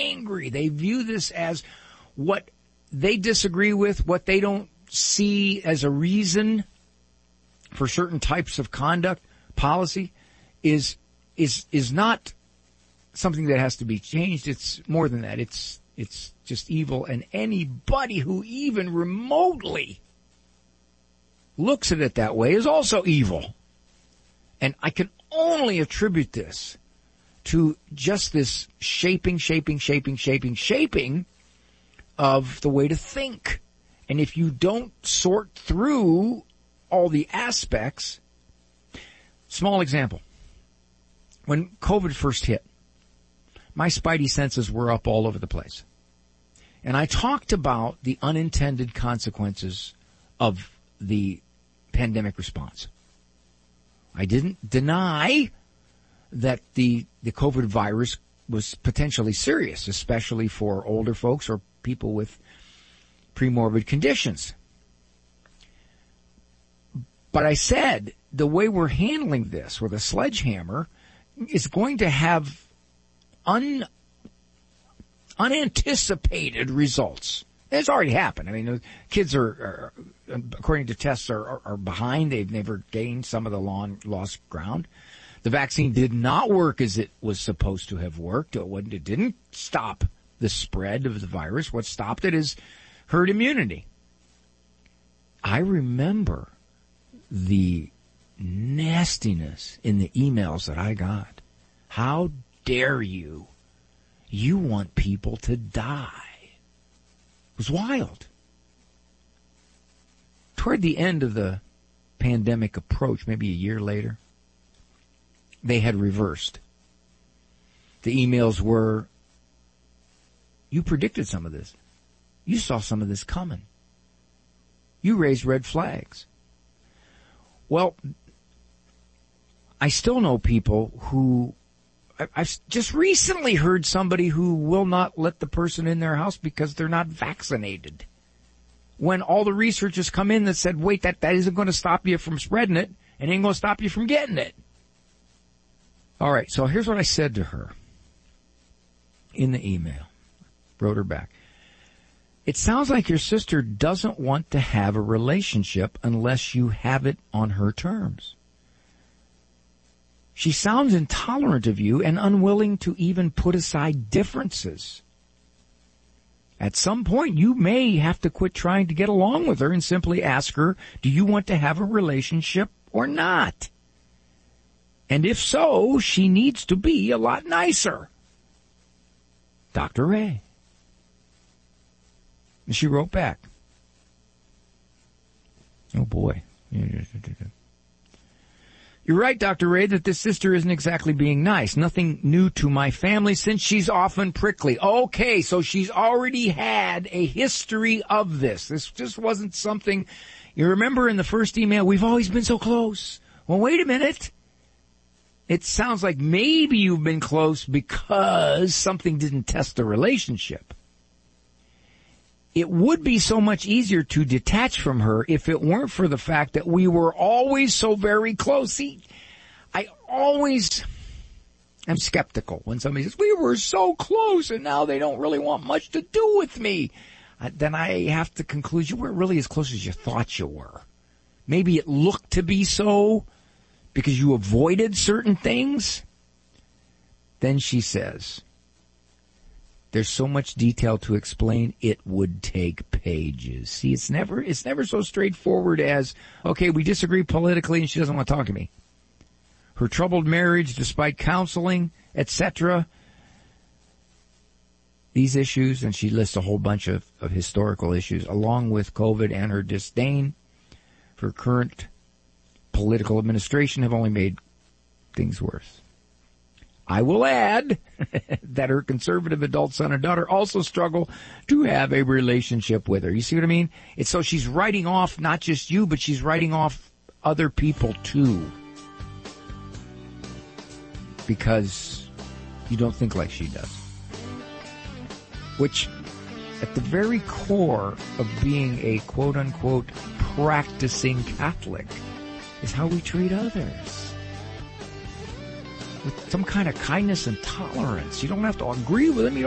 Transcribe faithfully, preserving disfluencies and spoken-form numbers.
angry. They view this as what they disagree with, what they don't see as a reason for certain types of conduct, policy, is is is not something that has to be changed. It's more than that. It's it's just evil, and anybody who even remotely looks at it that way is also evil. And I can only attribute this to just this shaping, shaping, shaping, shaping, shaping of the way to think. And if you don't sort through all the aspects, small example. When COVID first hit, my spidey senses were up all over the place. And I talked about the unintended consequences of the pandemic response. I didn't deny that the, the COVID virus was potentially serious, especially for older folks or people with premorbid conditions. But I said the way we're handling this with a sledgehammer is going to have un, unanticipated results. It's already happened. I mean, kids are, are according to tests, are, are, are behind. They've never gained some of the long, lost ground. The vaccine did not work as it was supposed to have worked. It, wasn't, it didn't stop the spread of the virus. What stopped it is herd immunity. I remember the nastiness in the emails that I got. How dare you? You want people to die. It was wild. Toward the end of the pandemic approach, maybe a year later, they had reversed. The emails were, you predicted some of this. You saw some of this coming. You raised red flags. Well, I still know people who, I've just recently heard somebody who will not let the person in their house because they're not vaccinated. When all the research has come in that said, wait, that, that isn't going to stop you from spreading it and ain't going to stop you from getting it. All right, so here's what I said to her in the email. Wrote her back. It sounds like your sister doesn't want to have a relationship unless you have it on her terms. She sounds intolerant of you and unwilling to even put aside differences. At some point, you may have to quit trying to get along with her and simply ask her, do you want to have a relationship or not? And if so, she needs to be a lot nicer. Doctor Ray. And she wrote back. Oh, boy. You're right, Doctor Ray, that this sister isn't exactly being nice. Nothing new to my family since she's often prickly. Okay, so she's already had a history of this. This just wasn't something, you remember in the first email, we've always been so close. Well, wait a minute. It sounds like maybe you've been close because something didn't test the relationship. It would be so much easier to detach from her if it weren't for the fact that we were always so very close. See, I always am skeptical when somebody says, we were so close and now they don't really want much to do with me. Uh, then I have to conclude you weren't really as close as you thought you were. Maybe it looked to be so because you avoided certain things. Then she says, there's so much detail to explain, it would take pages. See, it's never, it's never so straightforward as, okay, we disagree politically and she doesn't want to talk to me. Her troubled marriage, despite counseling, et cetera. These issues, and she lists a whole bunch of, of historical issues, along with COVID and her disdain for current political administration, have only made things worse. I will add that her conservative adult son and daughter also struggle to have a relationship with her. You see what I mean? It's so she's writing off not just you, but she's writing off other people too. Because you don't think like she does. Which, at the very core of being a quote-unquote practicing Catholic, is how we treat others. With some kind of kindness and tolerance. You don't have to agree with them. You